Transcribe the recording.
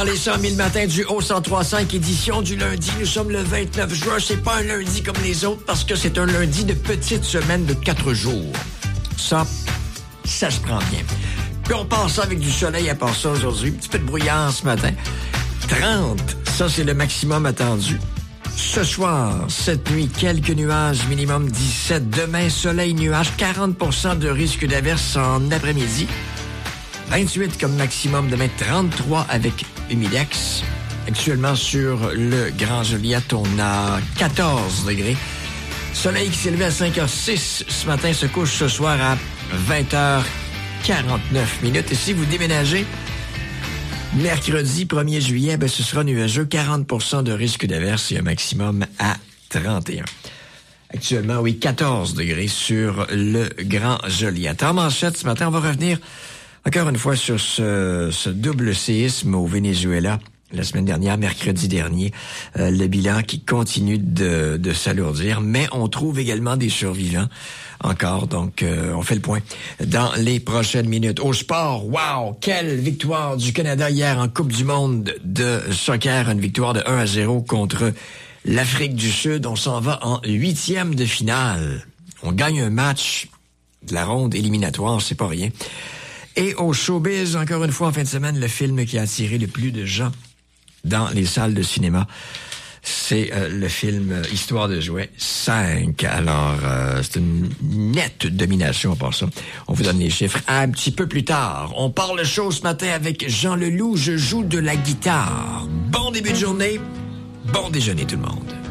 Dans les 100 000 matins du Haut 103.5, édition du lundi. Nous sommes le 29 juin. C'est pas un lundi comme les autres parce que c'est un lundi de petite semaine de 4 jours. Ça se prend bien. Puis on passe ça avec du soleil à part ça aujourd'hui. Un petit peu de brouillard ce matin. 30, ça c'est le maximum attendu. Ce soir, cette nuit, quelques nuages, minimum 17. Demain, soleil, nuages, 40% de risque d'averse en après-midi. 28 comme maximum, demain 33 avec humidex. Actuellement sur le Grand Joliette, on a 14 degrés. Soleil qui s'est levé à 5h06 ce matin se couche ce soir à 20h49. Et si vous déménagez, mercredi 1er juillet, ce sera nuageux, 40% de risque d'averse et un maximum à 31. Actuellement, oui, 14 degrés sur le Grand Joliette. En manchette, ce matin, on va revenir encore une fois sur ce double séisme au Venezuela. La semaine dernière, mercredi dernier, le bilan qui continue de s'alourdir, mais on trouve également des survivants encore, donc on fait le point dans les prochaines minutes. Au sport, wow! Quelle victoire du Canada hier en Coupe du monde de soccer, une victoire de 1-0 contre l'Afrique du Sud. On s'en va en 8e de finale. On gagne un match de la ronde éliminatoire, c'est pas rien. Et au showbiz, encore une fois en fin de semaine, le film qui a attiré le plus de gens dans les salles de cinéma, c'est le film Histoire de jouets 5. Alors, c'est une nette domination à part ça. On vous donne les chiffres un petit peu plus tard. On parle chaud ce matin avec Jean Leloup. Je joue de la guitare. Bon début de journée, bon déjeuner tout le monde.